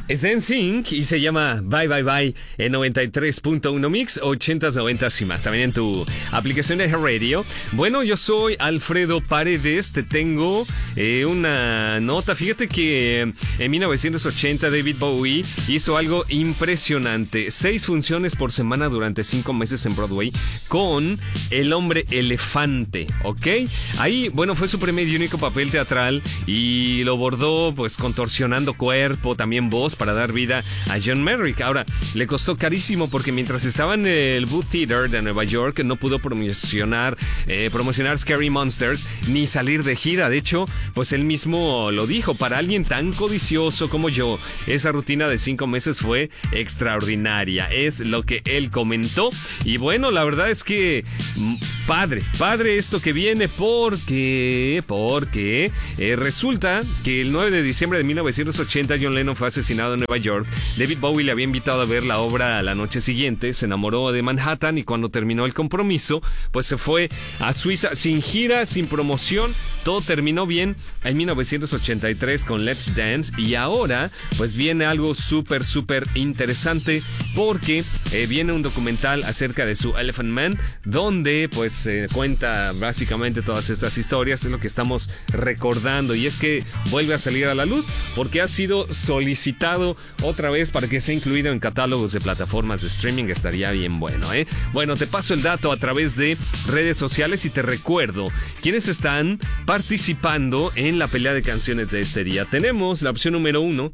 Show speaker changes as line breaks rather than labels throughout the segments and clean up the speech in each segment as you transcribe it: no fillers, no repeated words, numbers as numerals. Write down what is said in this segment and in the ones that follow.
Es NSYNC y se llama Bye Bye Bye en 93.1 Mix, 80s, 90s y más. También en tu aplicación de Radio. Bueno, yo soy Alfredo Paredes. Te tengo una nota. Fíjate que en 1980 David Bowie hizo algo impresionante. 6 funciones por semana durante 5 meses en Broadway con El Hombre Elefante, ¿ok? Ahí, bueno, fue su primer y único papel teatral y lo bordó pues contorsionando cuerpo, también voz, para dar vida a John Merrick. Ahora, le costó carísimo porque mientras estaba en el Booth Theater de Nueva York no pudo promocionar Scary Monsters ni salir de gira. De hecho, pues él mismo lo dijo: para alguien tan codicioso como yo, esa rutina de 5 meses fue extraordinaria. Es lo que él comentó. Y bueno, la verdad es que padre esto que viene porque resulta que el 9 de diciembre de 1980 John Lennon fue asesinado en Nueva York. David Bowie le había invitado a ver la obra a la noche siguiente, se enamoró de Manhattan y cuando terminó el compromiso, pues se fue a Suiza sin gira, sin promoción. Todo terminó bien en 1983 con Let's Dance y ahora pues viene algo súper interesante porque viene un documental acerca de su Elephant Man donde pues cuenta básicamente todas estas historias. Es lo que estamos recordando y es que vuelve a salir a la luz porque ha sido solicitado otra vez para que sea incluido en catálogos de plataformas de streaming. Estaría bien bueno, ¿eh? Bueno, te paso el dato a través de redes sociales y te recuerdo quiénes están participando en la pelea de canciones de este día. Tenemos la opción número 1.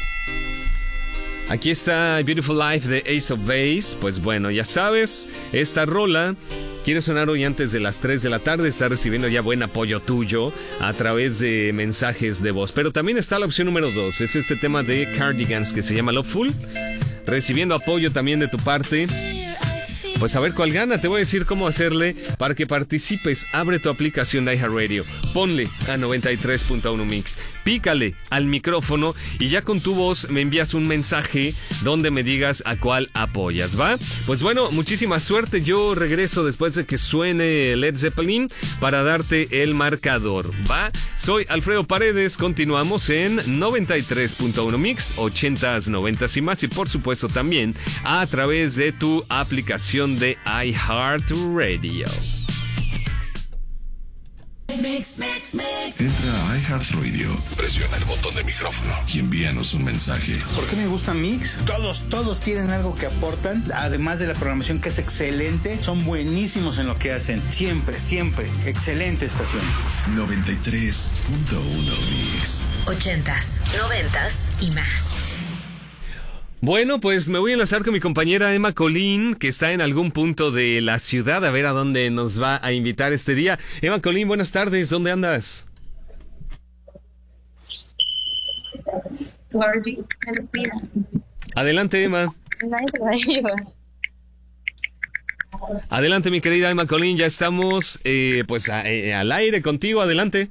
Aquí está Beautiful Life de Ace of Base. Pues bueno, ya sabes, esta rola quiere sonar hoy antes de las 3 de la tarde. Está recibiendo ya buen apoyo tuyo a través de mensajes de voz. Pero también está la opción número 2. Es este tema de Cardigans que se llama Loveful. Recibiendo apoyo también de tu parte. Pues a ver cuál gana. Te voy a decir cómo hacerle para que participes. Abre tu aplicación de iHeartRadio. Ponle a 93.1 Mix. Pícale al micrófono y ya con tu voz me envías un mensaje donde me digas a cuál apoyas, ¿va? Pues bueno, muchísima suerte. Yo regreso después de que suene Led Zeppelin para darte el marcador, ¿va? Soy Alfredo Paredes. Continuamos en 93.1 Mix, 80s, 90s y más. Y por supuesto también a través de tu aplicación de iHeartRadio.
Entra a iHeartRadio, presiona el botón de micrófono y envíanos un mensaje.
¿Por qué me gusta Mix? Todos tienen algo que aportan, además de la programación que es excelente, son buenísimos en lo que hacen, siempre, excelente estación.
93.1 Mix.
80s, 90s y más.
Bueno, pues me voy a enlazar con mi compañera Emma Colín, que está en algún punto de la ciudad, a ver a dónde nos va a invitar este día. Emma Colín, buenas tardes, ¿dónde andas? Adelante, Emma. Adelante, mi querida Emma Colín, ya estamos pues al aire contigo, adelante.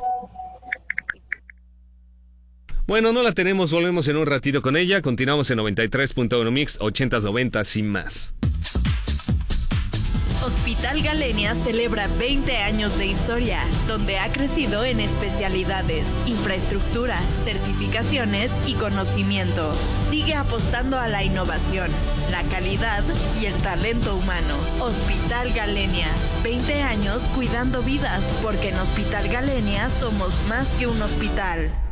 Bueno, no la tenemos, volvemos en un ratito con ella. Continuamos en 93.1 Mix, 80s, 90s y más.
Hospital Galenia celebra 20 años de historia, donde ha crecido en especialidades, infraestructura, certificaciones y conocimiento. Sigue apostando a la innovación, la calidad y el talento humano. Hospital Galenia, 20 años cuidando vidas, porque en Hospital Galenia somos más que un hospital.